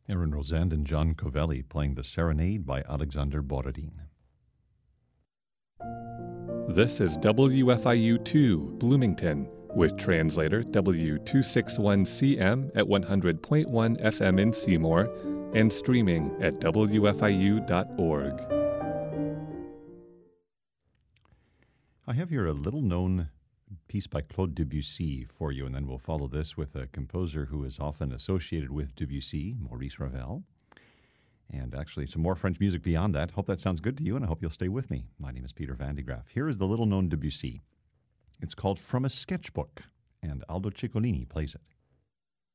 Aaron Rosand and John Covelli playing the Serenade by Alexander Borodin. This is WFIU-2, Bloomington, with translator W261CM at 100.1 FM in Seymour and streaming at WFIU.org. I have here a little-known piece by Claude Debussy for you, and then we'll follow this with a composer who is often associated with Debussy, Maurice Ravel. And actually some more French music beyond that. Hope that sounds good to you, and I hope you'll stay with me. My name is Peter Van de Graaff. Here is the little-known Debussy. It's called From a Sketchbook, and Aldo Ciccolini plays it.